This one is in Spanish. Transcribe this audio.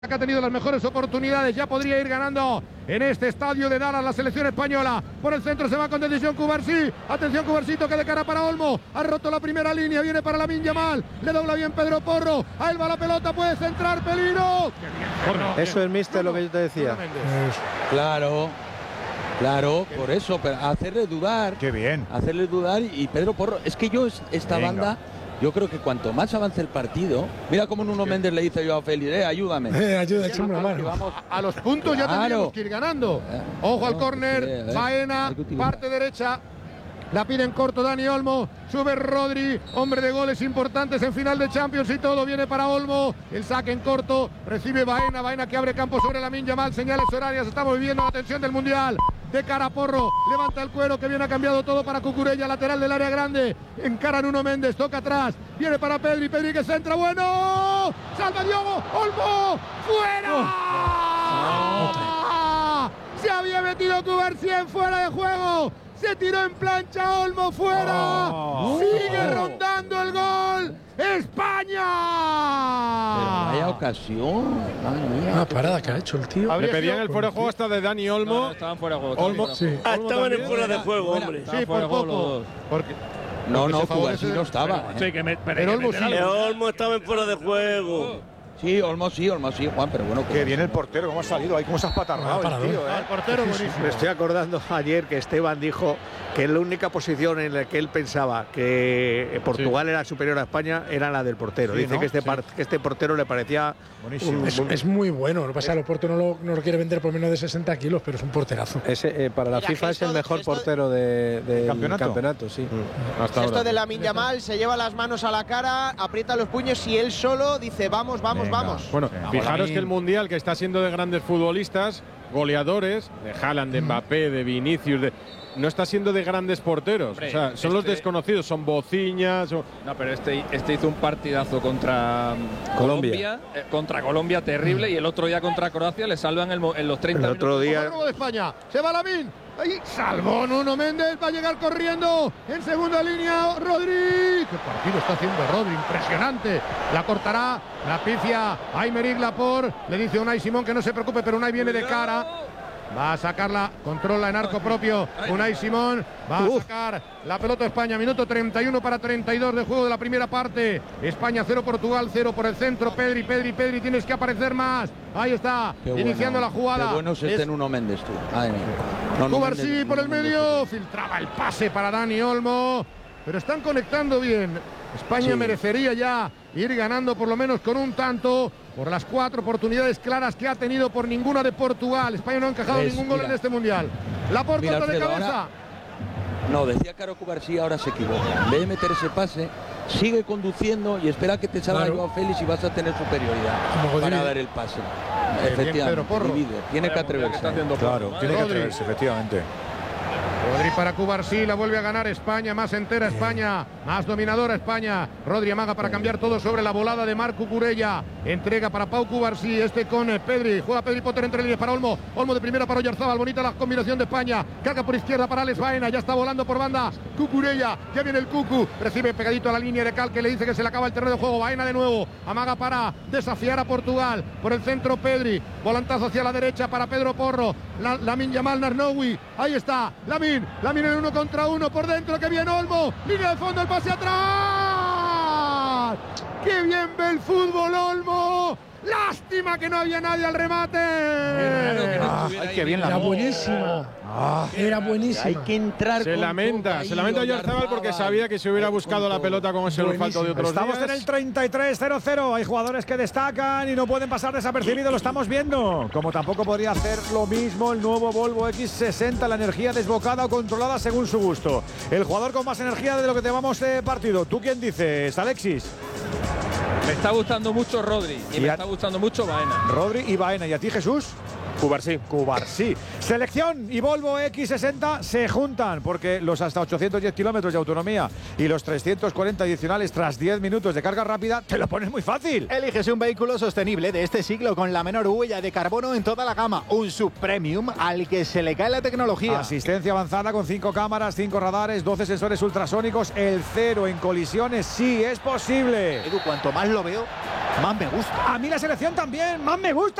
que ha tenido las mejores oportunidades, ya podría ir ganando en este estadio de Dallas la selección española. Por el centro se va con decisión Cubarsí. Atención Cubarsito, que de cara para Olmo. Ha roto la primera línea, viene para Lamine Yamal. Le dobla bien Pedro Porro. Ahí va la pelota, puede centrar, peligro. Eso es, mister, lo que yo te decía. Claro, por eso, pero hacerle dudar. Qué bien. Hacerle dudar y Pedro Porro. Es que yo, esta banda, yo creo que cuanto más avance el partido, mira como Nuno Méndez le dice yo a Félix, ayúdame. Ayuda, échame una mano. Vamos a los puntos, ya tendríamos que ir ganando. Ojo al córner, Baena, parte derecha. La pide en corto Dani Olmo, sube Rodri, hombre de goles importantes en final de Champions y todo viene para Olmo. El saque en corto, recibe Baena, Baena que abre campo sobre Lamine Yamal, señales horarias, estamos viviendo la tensión del Mundial. De cara a Porro, levanta el cuero que viene, ha cambiado todo para Cucurella, lateral del área grande, encara Nuno Méndez, toca atrás, viene para Pedri, Pedri que se entra, bueno, salva Diogo, Olmo, ¡fuera! Se había metido Cubarsí en fuera de juego. Se tiró en plancha Olmo, fuera. Sigue rondando el gol. ¡España! Pero vaya ocasión. Una parada que ha hecho el tío. Le pedían el fuera de juego hasta de Dani Olmo. No, estaban fuera de juego. Olmo, sí. Estaban en fuera de juego, hombre. Sí, por poco. Porque no, Cubarsí no estaba. Pero Olmo sí. Olmo estaba en fuera de juego. Sí, Olmo sí, Juan, pero bueno. Qué bien el portero, cómo ha salido ahí, cómo se ha espatarrado el tío, El portero buenísimo. Me estoy acordando ayer que Esteban dijo que la única posición en la que él pensaba que Portugal era superior a España era la del portero. Sí, Dice, ¿no? que este portero le parecía buenísimo. Es muy bueno. Lo que pasa es que el portero no lo quiere vender por menos de 60 kilos, pero es un porterazo. para la FIFA es el mejor portero del campeonato, sí. Esto de Lamine Yamal, se lleva las manos a la cara, aprieta los puños y él solo dice vamos. Bueno, fijaros que el Mundial, que está siendo de grandes futbolistas, goleadores, de Haaland, de Mbappé, de Vinicius, no está siendo de grandes porteros. Hombre, o sea, son los desconocidos, son Bociña. No, pero este hizo un partidazo contra Colombia. Contra Colombia terrible, y el otro día contra Croacia le salvan en los 30 el otro minutos. día. De España, se va Lamine. Ahí salvó Nuno Méndez, va a llegar corriendo en segunda línea Rodri. Qué partido está haciendo Rodri, impresionante. La cortará, la pifia Aymeric Laporte. Le dice a Unai Simón que no se preocupe, pero Unai viene de cara. Va a sacarla, controla en arco propio Unai Simón, va a sacar la pelota España, minuto 31 para 32 de juego de la primera parte. España 0, Portugal 0 por el centro. Pedri, tienes que aparecer más. Ahí está, iniciando la jugada. Qué bueno es Nuno Méndez, tú. Cubarsí por el medio, filtraba el pase para Dani Olmo, pero están conectando bien. España merecería ya ir ganando por lo menos con un tanto por las 4 oportunidades claras que ha tenido, por ninguna de Portugal. España no ha encajado ningún gol en este Mundial. Laporte corta de cabeza. No, decía Caro Cubarsí, ahora se equivoca. En vez de meter ese pase, sigue conduciendo y espera que te salga Joao Félix y vas a tener superioridad para dar el pase. Efectivamente, tiene que atreverse. Claro, tiene que atreverse, efectivamente. Rodri para Cubarsí, la vuelve a ganar España, más entera España, más dominadora España. Rodri amaga para cambiar todo sobre la volada de Marc Cucurella. Entrega para Pau Cubarsí, con Pedri. Juega Pedri Potter entre líneas para Olmo. Olmo de primera para Oyarzabal, bonita la combinación de España. Carga por izquierda para Alex Baena, ya está volando por banda Cucurella, ya viene el Cucu. Recibe pegadito a la línea de Cal, que le dice que se le acaba el terreno de juego. Baena de nuevo, amaga para desafiar a Portugal. Por el centro Pedri, volantazo hacia la derecha para Pedro Porro. Lamine Yamal Narnoui, ahí está, Lamine en 1 contra 1 por dentro, que bien Olmo, línea de fondo, el pase atrás. ¡Qué bien ve el fútbol Olmo! ¡Lástima que no había nadie al remate! ¡Qué bien la Era buenísima! Era buenísima. Hay que entrar. Se lamenta Oyarzabal porque sabía que se hubiera buscado la pelota con ese olfato de otros Estamos días. en el 33-0-0. Hay jugadores que destacan y no pueden pasar desapercibidos, lo estamos viendo. Como tampoco podría hacer lo mismo el nuevo Volvo X60, la energía desbocada o controlada según su gusto. El jugador con más energía de lo que llevamos de partido. ¿Tú quién dices, Alexis? Me está gustando mucho Rodri y me está gustando mucho Baena. Rodri y Baena. ¿Y a ti, Jesús? Cubarsí. Selección y Volvo X60 se juntan porque los hasta 810 kilómetros de autonomía y los 340 adicionales tras 10 minutos de carga rápida te lo pones muy fácil. Eliges un vehículo sostenible de este siglo con la menor huella de carbono en toda la gama. Un subpremium al que se le cae la tecnología. Asistencia avanzada con 5 cámaras, 5 radares, 12 sensores ultrasónicos. El 0 en colisiones sí es posible. Edu, cuanto más lo veo, Más me gusta. A mí la selección también, más me gusta.